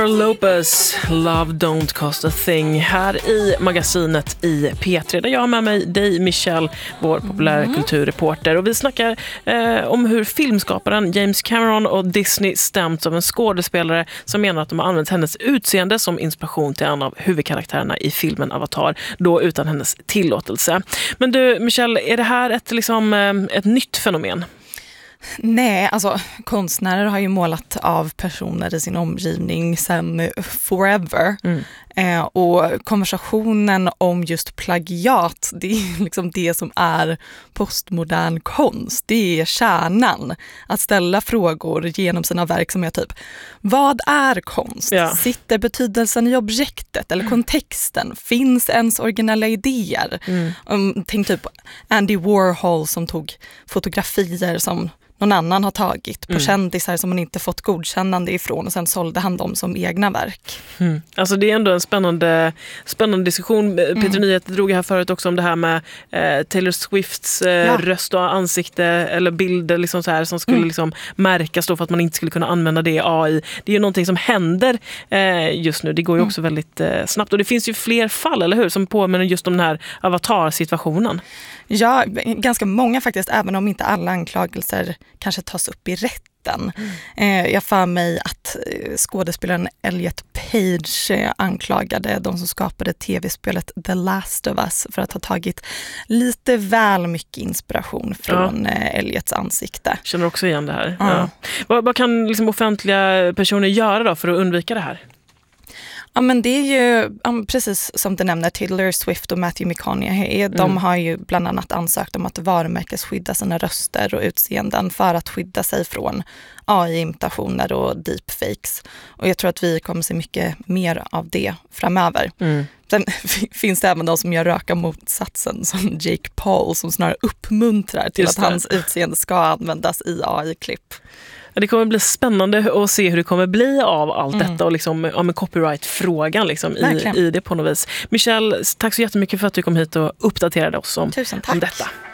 Jennifer Lopez, Love Don't Cost a Thing, här i magasinet i P3 där jag har med mig dig, Michelle, vår populärkulturreporter, och vi snackar om hur filmskaparen James Cameron och Disney stämts av en skådespelare som menar att de har använt hennes utseende som inspiration till en av huvudkaraktärerna i filmen Avatar, då utan hennes tillåtelse. Men du, Michelle, är det här ett nytt fenomen? Nej, alltså konstnärer har ju målat av personer i sin omgivning sedan forever. Och konversationen om just plagiat, det är liksom det som är postmodern konst. Det är kärnan. Att ställa frågor genom sina verk som är typ, vad är konst? Ja. Sitter betydelsen i objektet eller kontexten? Finns ens originella idéer? Tänk typ Andy Warhol som tog fotografier som någon annan har tagit på kändisar som man inte fått godkännande ifrån, och sen sålde han dem som egna verk. Alltså det är ändå en spännande diskussion. Peter Nyheter drog här förut också om det här med Taylor Swifts röst och ansikte eller bilder liksom så här, som skulle liksom märkas då för att man inte skulle kunna använda det i AI. Det är ju någonting som händer just nu. Det går ju också väldigt snabbt, och det finns ju fler fall, eller hur, som påminner just om den här avatarsituationen. Ja, ganska många faktiskt, även om inte alla anklagelser kanske tas upp i rätten. Jag för mig att skådespelaren Elliot Page anklagade de som skapade tv-spelet The Last of Us för att ha tagit lite väl mycket inspiration från Elliots ansikte. Känner också igen det här. Ja. Vad kan liksom offentliga personer göra då för att undvika det här? Ja, men det är ju precis som du nämner, Taylor Swift och Matthew McConaughey. De har ju bland annat ansökt om att varumärkesskydda sina röster och utseenden för att skydda sig från AI-imitationer och deepfakes. Och jag tror att vi kommer se mycket mer av det framöver. Sen finns det även de som gör raka motsatsen, som Jake Paul, som snarare uppmuntrar till att hans utseende ska användas i AI-klipp. Det kommer bli spännande att se hur det kommer bli av allt detta och liksom, med copyright-frågan liksom, i det på något vis. Michelle, tack så jättemycket för att du kom hit och uppdaterade oss om detta.